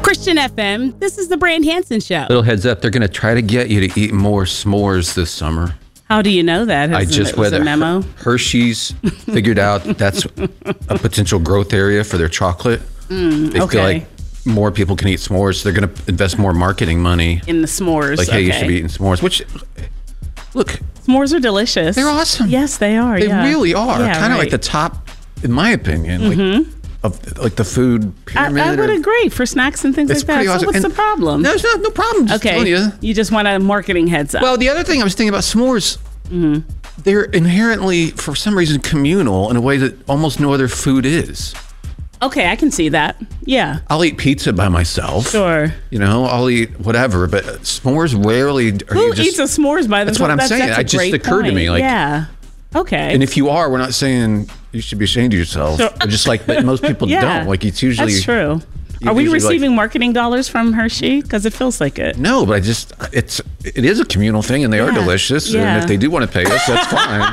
Christian FM, this is the Brand Hansen Show. Little heads up, they're going to try to get you to eat more s'mores this summer. How do you know that? I just read a memo. Hershey's figured out that's a potential growth area for their chocolate. They feel like more people can eat s'mores, so they're going to invest more marketing money in the s'mores. Like, hey, you should be eating s'mores, which, look. S'mores are delicious. They're awesome. Yes, they are. They really are. Yeah, kind of like the top, in my opinion, of like the food pyramid. I would agree for snacks and things like that. Awesome. So what's the problem? There's no problem. Just telling you. You just want a marketing heads up. Well, the other thing I was thinking about s'mores, they're inherently, for some reason, communal in a way that almost no other food is. Okay, I can see that. Yeah. I'll eat pizza by myself. Sure. You know, I'll eat whatever, but s'mores rarely. Who eats a s'mores by themselves? That's what I'm saying. It just occurred to me. Like, yeah. Okay. And if you are, we're not saying you should be ashamed of yourself. Sure. Just like most people don't. Like, it's usually. That's true. Are we receiving marketing dollars from Hershey? Because it feels like it. No, but it is a communal thing, and they are delicious. And if they do want to pay us, that's fine.